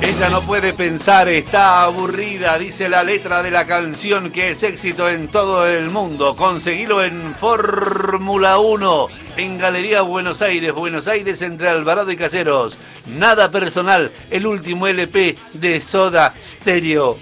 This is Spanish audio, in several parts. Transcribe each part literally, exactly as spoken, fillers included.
Ella no puede pensar, está aburrida, dice la letra de la canción que es éxito en todo el mundo. Conseguilo en Fórmula uno, en Galería Buenos Aires, Buenos Aires, entre Alvarado y Caseros. Nada personal, el último L P de Soda Stereo.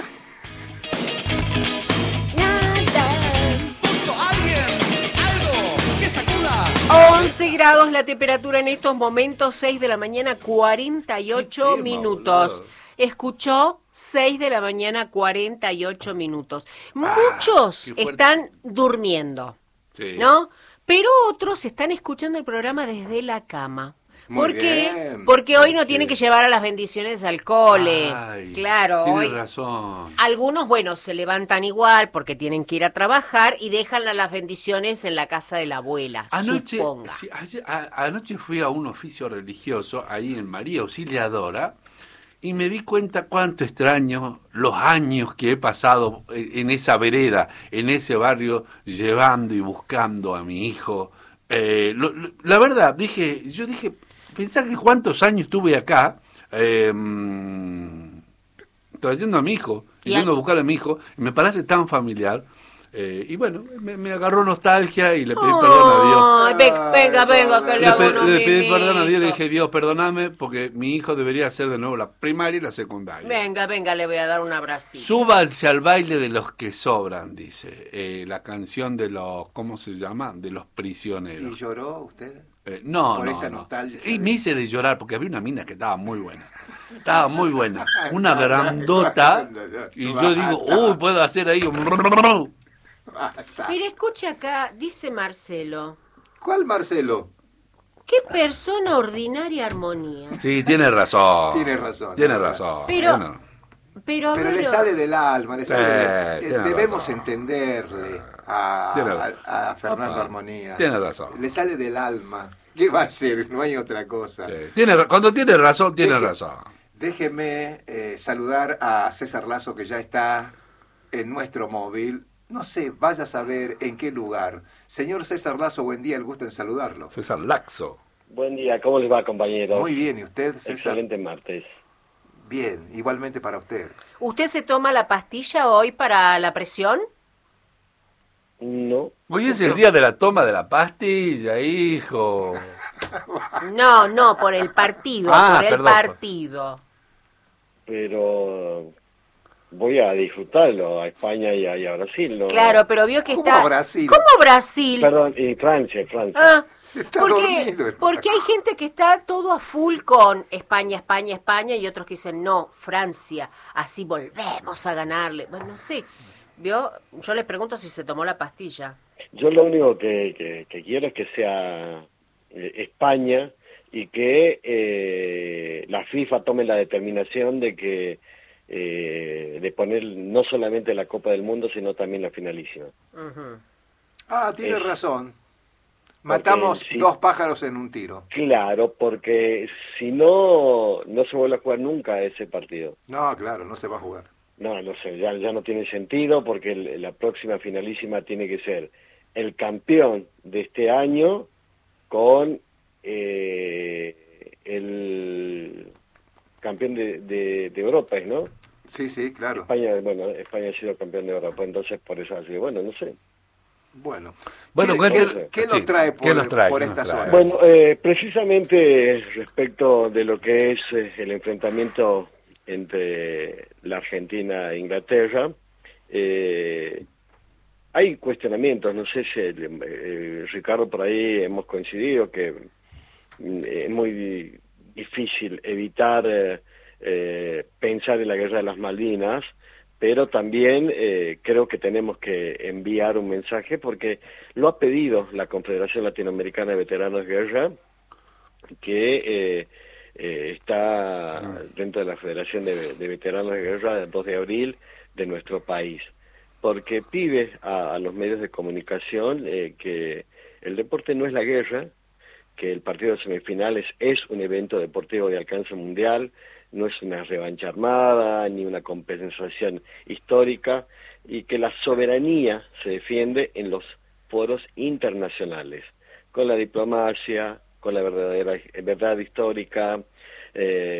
once grados la temperatura en estos momentos, seis de la mañana, cuarenta y ocho tema, minutos. Boludo. Escuchó seis de la mañana, cuarenta y ocho minutos. Muchos ah, están durmiendo, sí. ¿no? Pero otros están escuchando el programa desde la cama. Muy ¿Por qué? bien. Porque hoy no tienen que llevar a las bendiciones al cole. Ay, claro, tienes hoy razón. Algunos, bueno, se levantan igual porque tienen que ir a trabajar y dejan a las bendiciones en la casa de la abuela. Anoche, suponga. Sí, ayer, a, anoche fui a un oficio religioso ahí en María Auxiliadora y me di cuenta cuánto extraño los años que he pasado en esa vereda, en ese barrio, llevando y buscando a mi hijo. Eh, lo, lo, la verdad, dije, yo dije, pensá que cuántos años estuve acá, eh, trayendo a mi hijo, yendo a buscar a mi hijo, y me parece tan familiar. Eh, y bueno, me, me agarró nostalgia y le pedí oh, perdón a Dios. Venga, venga, venga, que le, le, hago pe, uno le pedí mimito. perdón a Dios y le dije, Dios, perdóname, porque mi hijo debería hacer de nuevo la primaria y la secundaria. Venga, venga, le voy a dar un abracito. Súbanse al baile de los que sobran, dice. Eh, la canción de los, ¿cómo se llama? De los prisioneros. ¿Y lloró usted? Eh, no, Por no, esa no. nostalgia. Y me hice de llorar porque había una mina que estaba muy buena. Estaba muy buena. Una grandota. Y yo digo, uy, puedo hacer ahí un... Mira, escucha acá, dice Marcelo. ¿Cuál Marcelo? ¿Qué persona ordinaria armonía? Sí, tiene razón. Tiene razón. Tiene razón. Pero, bueno. pero, pero le pero, sale del alma, le sale eh, de, debemos razón. entenderle a, a, a Fernando Opa, Armonía. Tiene razón. Le sale del alma. ¿Qué va a ser? No hay otra cosa. Sí. Tiene, cuando tiene razón, tiene Deje, razón. Déjeme eh, saludar a César Lazo, que ya está en nuestro móvil. No sé, vaya a saber en qué lugar. Señor César Lazo, buen día, el gusto en saludarlo. César Lazo. Buen día, ¿cómo les va, compañeros? Muy bien, ¿y usted, César? Excelente martes. Bien, igualmente para usted. ¿Usted se toma la pastilla hoy para la presión? No. Hoy es el día de la toma de la pastilla, hijo. No, no, por el partido, ah, por el perdón. partido. Pero... voy a disfrutarlo a España y a, y a Brasil, ¿no? Claro, pero vio que ¿Cómo está... Brasil? ¿Cómo Brasil? Perdón, y Francia, Francia. Ah, está porque, dormido, porque hay gente que está todo a full con España, España, España, y otros que dicen, no, Francia, así volvemos a ganarle. Bueno, no sé, ¿vio? Yo le pregunto si se tomó la pastilla. Yo lo único que, que, que quiero es que sea eh, España y que eh, la FIFA tome la determinación de que Eh, de poner no solamente la Copa del Mundo, sino también la finalísima. Uh-huh. Ah, tiene es, razón. Matamos si, dos pájaros en un tiro. Claro, porque si no, no se vuelve a jugar nunca ese partido. No, claro, no se va a jugar. No, no sé, ya, ya no tiene sentido porque el, la próxima finalísima tiene que ser el campeón de este año con eh, el campeón de, de, de Europa, ¿no? Sí, sí, claro. España, bueno, España ha sido campeón de Europa, entonces por eso así, bueno, no sé. Bueno, bueno ¿qué, ¿qué, ¿qué, qué sí, nos trae por, ¿qué nos trae, por ¿qué estas nos trae? horas? Bueno, eh, precisamente respecto de lo que es eh, el enfrentamiento entre la Argentina e Inglaterra, eh, hay cuestionamientos, no sé si eh, Ricardo por ahí hemos coincidido que eh, es muy difícil evitar eh, eh, pensar en la guerra de las Malvinas, pero también eh, creo que tenemos que enviar un mensaje porque lo ha pedido la Confederación Latinoamericana de Veteranos de Guerra, que eh, eh, está dentro de la Federación de, de Veteranos de Guerra del dos de abril de nuestro país, porque pide a, a los medios de comunicación eh, que el deporte no es la guerra, que el partido de semifinales es un evento deportivo de alcance mundial, no es una revancha armada ni una compensación histórica, y que la soberanía se defiende en los foros internacionales, con la diplomacia, con la verdadera verdad histórica, eh,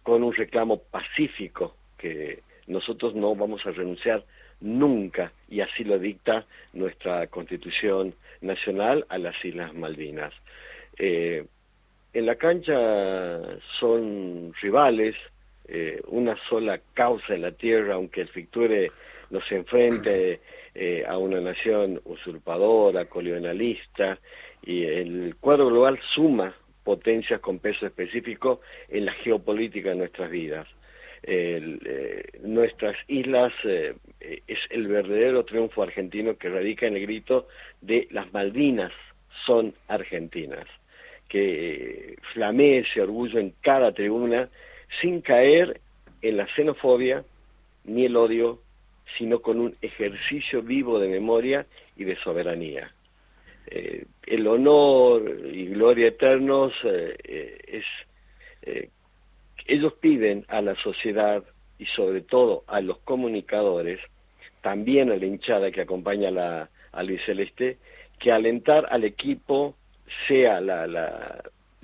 con un reclamo pacífico que nosotros no vamos a renunciar nunca, y así lo dicta nuestra Constitución Nacional, a las Islas Malvinas. Eh, en la cancha son rivales, eh, una sola causa en la tierra, aunque el Ficture nos enfrente eh, a una nación usurpadora, colonialista, y el cuadro global suma potencias con peso específico en la geopolítica de nuestras vidas. El, eh, nuestras islas eh, es el verdadero triunfo argentino que radica en el grito de las Malvinas son argentinas, que eh, flamee ese orgullo en cada tribuna sin caer en la xenofobia ni el odio, sino con un ejercicio vivo de memoria y de soberanía. Eh, el honor y gloria eternos eh, eh, es eh, ellos piden a la sociedad y sobre todo a los comunicadores, también a la hinchada que acompaña a la albiceleste, que alentar al equipo sea la, la,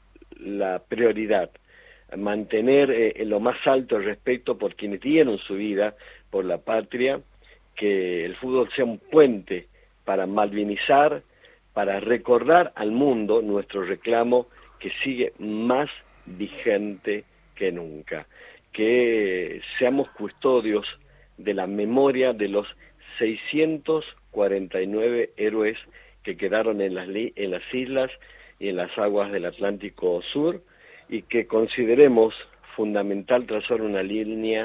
la prioridad, mantener eh, en lo más alto el respeto por quienes dieron su vida por la patria, que el fútbol sea un puente para malvinizar, para recordar al mundo nuestro reclamo que sigue más vigente que nunca, que seamos custodios de la memoria de los seiscientos cuarenta y nueve héroes que quedaron en las, en las islas y en las aguas del Atlántico Sur, y que consideremos fundamental trazar una línea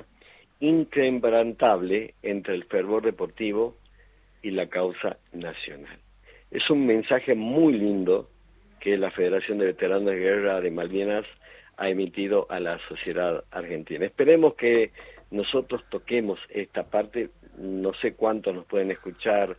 inquebrantable entre el fervor deportivo y la causa nacional. Es un mensaje muy lindo que la Federación de Veteranos de Guerra de Malvinas ha emitido a la sociedad argentina. Esperemos que nosotros toquemos esta parte, no sé cuántos nos pueden escuchar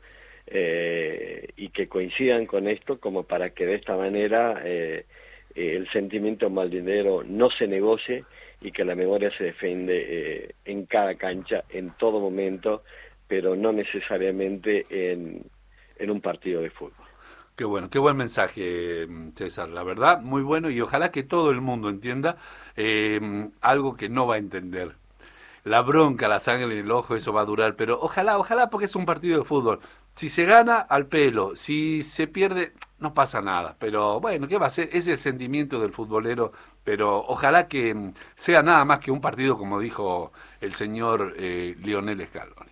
eh, y que coincidan con esto, como para que de esta manera eh, eh, el sentimiento malvinero no se negocie y que la memoria se defiende eh, en cada cancha, en todo momento, pero no necesariamente en, en un partido de fútbol. Qué bueno, qué buen mensaje, César, la verdad, muy bueno, y ojalá que todo el mundo entienda eh, algo que no va a entender. La bronca, la sangre en el ojo, eso va a durar, pero ojalá, ojalá, porque es un partido de fútbol. Si se gana, al pelo, si se pierde, no pasa nada, pero bueno, ¿qué va a ser? Es el sentimiento del futbolero, pero ojalá que sea nada más que un partido, como dijo el señor eh, Lionel Scaloni.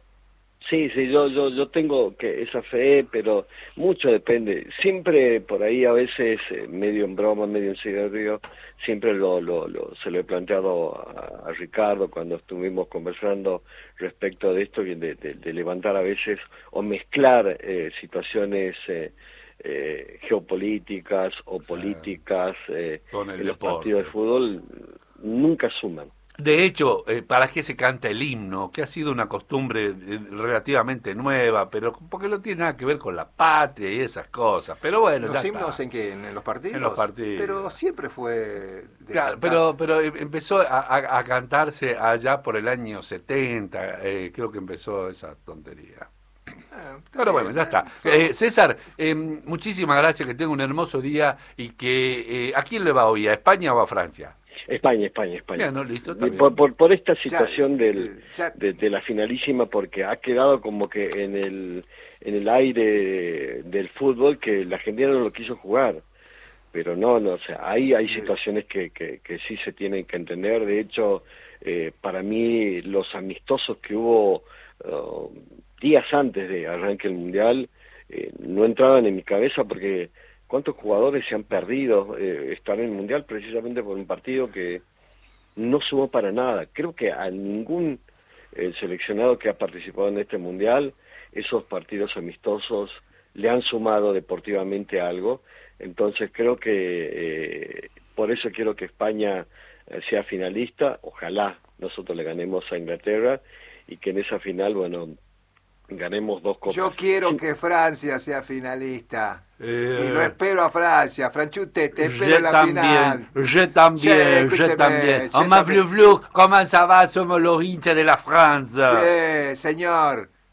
Sí, sí, yo, yo, yo tengo que esa fe, pero mucho depende. Siempre por ahí, a veces, eh, medio en broma, medio en serio, siempre lo, lo, lo, se lo he planteado a, a Ricardo cuando estuvimos conversando respecto de esto, de, de, de levantar a veces o mezclar eh, situaciones eh, eh, geopolíticas o políticas eh, en los partidos de fútbol, nunca suman. De hecho, eh, ¿para qué se canta el himno? Que ha sido una costumbre eh, relativamente nueva, pero porque no tiene nada que ver con la patria y esas cosas. Pero bueno, ¿Los ya himnos está. en qué? ¿En los partidos? En los partidos. Pero siempre fue de Claro, pero, pero empezó a, a, a cantarse allá por el año setenta, eh, creo que empezó esa tontería. Ah, pero bueno, ya está. Eh, César, eh, muchísimas gracias, que tenga un hermoso día y que... Eh, ¿a quién le va hoy? ¿A España o a Francia? España, España, España. Bien, no, listo, está bien. Por, por, por esta situación ya, del, ya. De, de la finalísima, porque ha quedado como que en el, en el aire del fútbol que la Argentina no lo quiso jugar. Pero no, no, o sea, ahí hay situaciones que, que, que sí se tienen que entender. De hecho, eh, para mí los amistosos que hubo uh, días antes de arranque el Mundial eh, no entraban en mi cabeza, porque ¿cuántos jugadores se han perdido eh, estar en el Mundial precisamente por un partido que no sumó para nada? Creo que a ningún eh, seleccionado que ha participado en este Mundial esos partidos amistosos le han sumado deportivamente algo. Entonces creo que eh, por eso quiero que España eh, sea finalista. Ojalá nosotros le ganemos a Inglaterra y que en esa final, bueno, ganemos dos copas. Yo quiero que Francia sea finalista. Eh, y lo espero a Francia. Franchute, te espero je en la también, final. Je también, Che, je también. je Oma también. Flu Flu, ¿cómo ça va? Somos los hinchas de la France. Eh, señor,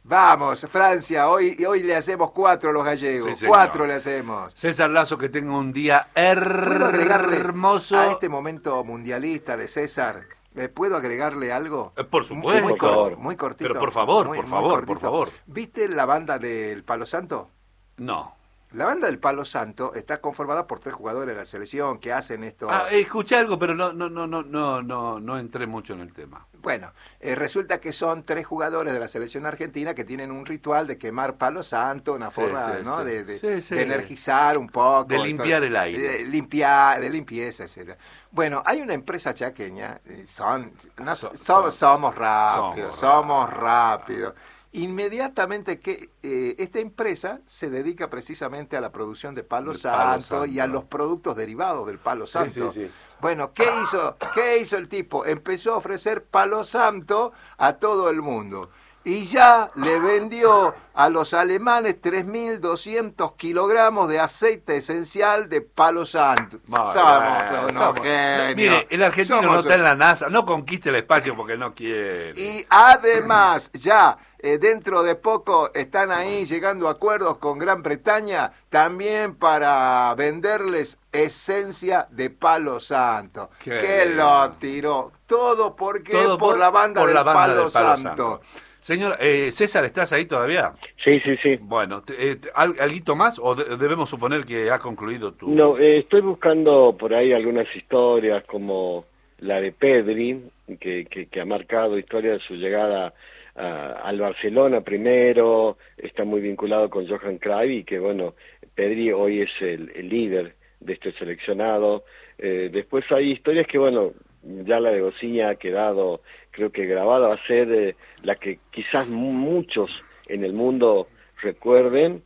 Vamos, Francia, hoy, hoy le hacemos cuatro a los gallegos, Sí, cuatro le hacemos. César Lazo, que tenga un día ¿Puedo agregarle hermoso. a este momento mundialista de César, eh, ¿puedo agregarle algo? Eh, por supuesto. Muy, Por favor. cor- muy cortito. Pero por favor, muy- por muy favor, cortito. por favor. ¿Viste la banda del Palo Santo? No. La banda del Palo Santo está conformada por tres jugadores de la selección que hacen esto. Ah, escuché algo, pero no, no, no, no, no, no, no entré mucho en el tema. Bueno, eh, resulta que son tres jugadores de la selección argentina que tienen un ritual de quemar palo santo, una Sí, forma, sí, ¿no? sí. De, de- Sí, sí. de energizar un poco. De limpiar el aire. De, limpiar, de limpieza, etcétera. Bueno, hay una empresa chaqueña, eh, son, no- So- so- so- somos rápidos, somos somos rápidos. Inmediatamente que eh, esta empresa se dedica precisamente a la producción de palo, De palo santo, y a santo. los productos derivados del palo Sí, santo. sí, sí. Bueno, ¿qué hizo? ¿Qué hizo el tipo? Empezó a ofrecer palo santo a todo el mundo. Y ya le vendió a los alemanes tres mil doscientos kilogramos de aceite esencial de palo santo. Bueno, Somos unos somos- genios. Mire, el argentino Somos no está en la NASA, no conquiste el espacio porque no quiere. Y además, ya eh, dentro de poco están ahí llegando a acuerdos con Gran Bretaña también para venderles esencia de palo santo. Qué Que bien. lo tiró. Todo porque Todo por, la banda, por del, la banda palo del Palo santo. Señor, eh, César, ¿estás ahí todavía? Sí, sí, sí. Bueno, te- eh, ¿al- ¿alguito más o de- debemos suponer que ha concluido tu...? No, eh, estoy buscando por ahí algunas historias como la de Pedri, que, que, que ha marcado historia de su llegada a- al Barcelona primero, está muy vinculado con Johan Cruyff y que bueno, Pedri hoy es el, el líder de este seleccionado. Eh, después hay historias que bueno, ya la de Goscinny ha quedado, creo que grabada, va a ser eh, la que quizás mu- muchos en el mundo recuerden.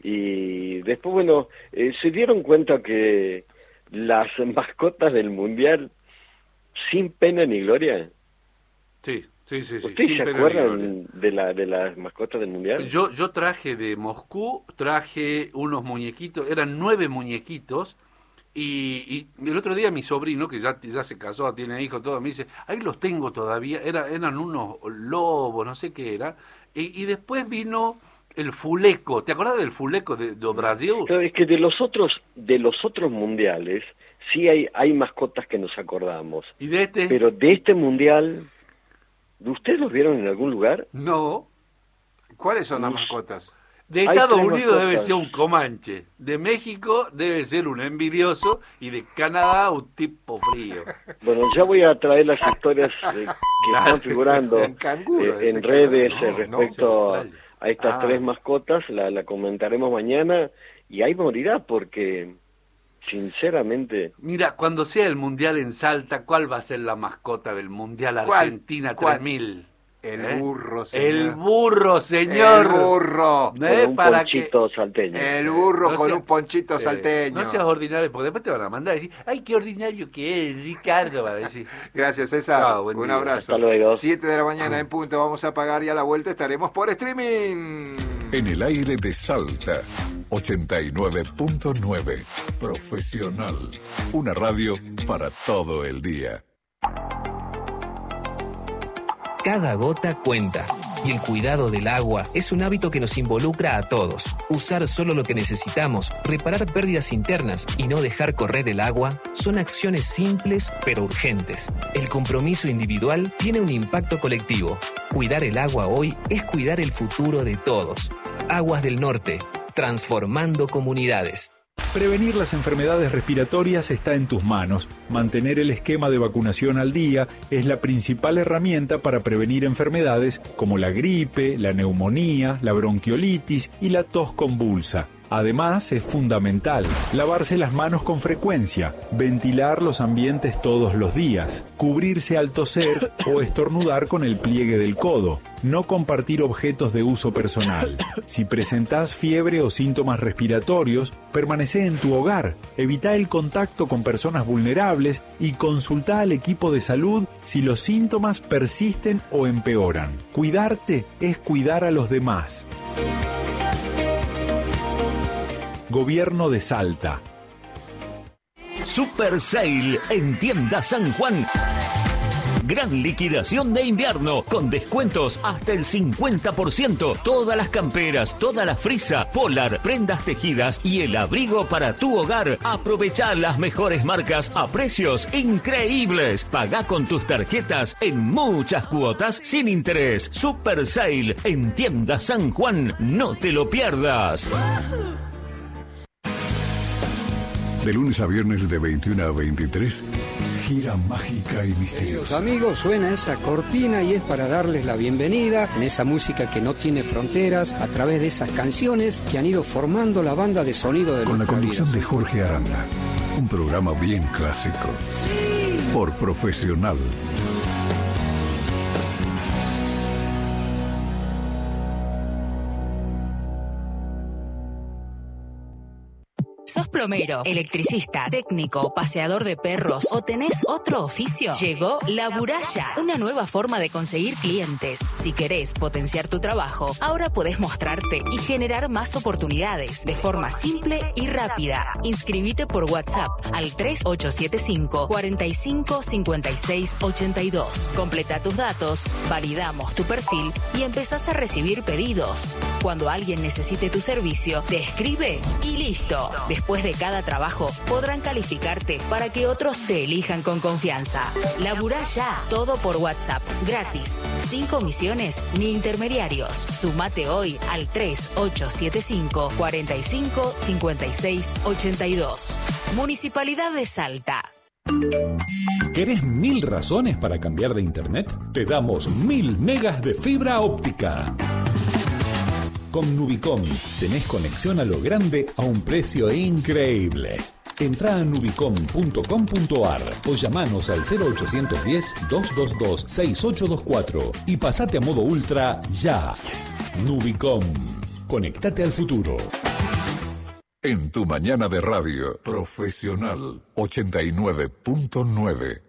Y después, bueno, eh, se dieron cuenta que las mascotas del Mundial, sin pena ni gloria. Sí, sí, sí. sí ¿Ustedes sin se pena ni gloria. acuerdan de, la, de las mascotas del Mundial? Yo, yo traje de Moscú, traje unos muñequitos, eran nueve muñequitos, y, y el otro día mi sobrino, que ya, ya se casó, tiene hijos, todo, me dice, ahí los tengo todavía, era, eran unos lobos, no sé qué era, y, y después vino el fuleco, ¿te acordás del fuleco de, de Brasil? Pero es que de los otros, de los otros mundiales, sí hay, hay mascotas que nos acordamos. ¿Y de este? Pero de este mundial, ¿ustedes los vieron en algún lugar? No. ¿Cuáles son las mascotas? De Hay Estados tres Unidos debe mascotas. ser un comanche, de México debe ser un envidioso, y de Canadá un tipo frío. Bueno, ya voy a traer las historias eh, que están figurando Un canguro, eh, ese en redes canguro. eh, No, respecto a, Australia. a estas Ah. tres mascotas, la, la comentaremos mañana y ahí morirá porque, sinceramente, Mira, cuando sea el Mundial en Salta, ¿cuál va a ser la mascota del Mundial ¿Cuál? Argentina ¿Cuál? tres mil? El ¿Eh? burro, señor. El burro, señor. El burro. ¿Eh? con un Para ponchito salteño. El burro No con sea- un ponchito Sí. salteño. No seas ordinario, porque después te van a mandar a decir, ay, qué ordinario que es, Ricardo, va a decir. Gracias, César. Chao, buen Un día. abrazo. Hasta luego. siete de la mañana en punto. Vamos a pagar y a la vuelta estaremos por streaming. En el aire de Salta, ochenta y nueve punto nueve. Profesional. Una radio para todo el día. Cada gota cuenta. Y el cuidado del agua es un hábito que nos involucra a todos. Usar solo lo que necesitamos, reparar pérdidas internas y no dejar correr el agua son acciones simples pero urgentes. El compromiso individual tiene un impacto colectivo. Cuidar el agua hoy es cuidar el futuro de todos. Aguas del Norte, transformando comunidades. Prevenir las enfermedades respiratorias está en tus manos. Mantener el esquema de vacunación al día es la principal herramienta para prevenir enfermedades como la gripe, la neumonía, la bronquiolitis y la tos convulsa. Además, es fundamental lavarse las manos con frecuencia, ventilar los ambientes todos los días, cubrirse al toser o estornudar con el pliegue del codo, no compartir objetos de uso personal. Si presentás fiebre o síntomas respiratorios, permanece en tu hogar, evita el contacto con personas vulnerables y consulta al equipo de salud si los síntomas persisten o empeoran. Cuidarte es cuidar a los demás. Gobierno de Salta. Super Sale en Tienda San Juan. Gran liquidación de invierno con descuentos hasta el cincuenta por ciento. Todas las camperas, toda la frisa, polar, prendas tejidas y el abrigo para tu hogar. Aprovechá las mejores marcas a precios increíbles. Pagá con tus tarjetas en muchas cuotas sin interés. Super Sale en Tienda San Juan. No te lo pierdas. De lunes a viernes de veintiuna a veintitrés, gira mágica y misteriosa. Amigos, suena esa cortina y es para darles la bienvenida en esa música que no tiene fronteras a través de esas canciones que han ido formando la banda de sonido de Con la conducción vida. de Jorge Aranda. Un programa bien clásico. Sí. Por Profesional. ¿Sos plomero, electricista, técnico, paseador de perros o tenés otro oficio? Llegó La Buralla, una nueva forma de conseguir clientes. Si querés potenciar tu trabajo, ahora podés mostrarte y generar más oportunidades de forma simple y rápida. Inscribite por WhatsApp al tres ocho siete cinco, cuatro cinco, cinco seis ocho dos. Completa tus datos, validamos tu perfil y empezás a recibir pedidos. Cuando alguien necesite tu servicio, te escribe y listo. Después de cada trabajo, podrán calificarte para que otros te elijan con confianza. Laburá ya, todo por WhatsApp, gratis, sin comisiones ni intermediarios. Sumate hoy al tres ocho siete cinco, cuatro cinco, cinco seis ocho dos. Municipalidad de Salta. ¿Querés mil razones para cambiar de internet? Te damos mil megas de fibra óptica. Con Nubicom tenés conexión a lo grande a un precio increíble. Entrá a nubicom punto com punto ar o llamanos al cero ochocientos diez, doscientos veintidós, sesenta y ocho veinticuatro y pasate a modo ultra ya. Nubicom. Conectate al futuro. En tu mañana de radio, Profesional ochenta y nueve punto nueve.